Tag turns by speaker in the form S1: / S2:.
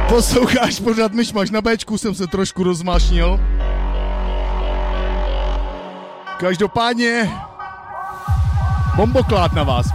S1: Posloucháš pořád Myšmaš, na Bčku jsem se trošku rozmášnil. Každopádně bomboklát na vás.